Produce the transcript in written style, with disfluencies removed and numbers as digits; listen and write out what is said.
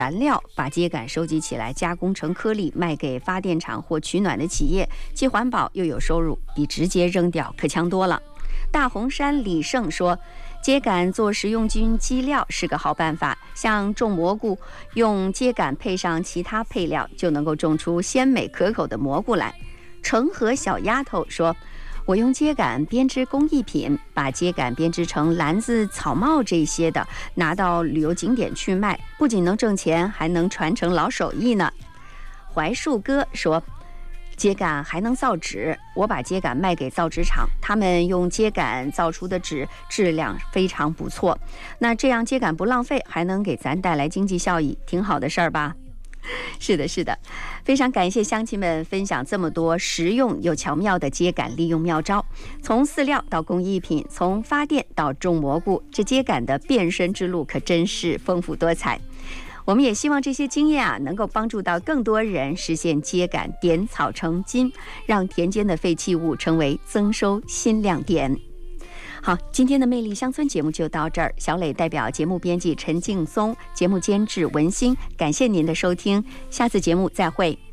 燃料，把秸秆收集起来加工成颗粒，卖给发电厂或取暖的企业，既环保又有收入，比直接扔掉可强多了。大红山李胜说，秸秆做食用菌基料是个好办法，像种蘑菇，用秸秆配上其他配料，就能够种出鲜美可口的蘑菇来。成河小丫头说，我用秸秆编织工艺品，把秸秆编织成篮子、草帽这些的，拿到旅游景点去卖，不仅能挣钱，还能传承老手艺呢。槐树哥说，秸秆还能造纸，我把秸秆卖给造纸厂，他们用秸秆造出的纸质量非常不错，那这样秸秆不浪费，还能给咱带来经济效益，挺好的事儿吧？是的，是的，非常感谢乡亲们分享这么多实用又巧妙的秸秆利用妙招，从饲料到工艺品，从发电到种蘑菇，这秸秆的变身之路可真是丰富多彩。我们也希望这些经验能够帮助到更多人实现秸秆点草成金，让田间的废弃物成为增收新亮点。好，今天的魅力乡村节目就到这儿。小磊代表节目编辑陈劲松，节目监制文心，感谢您的收听，下次节目再会。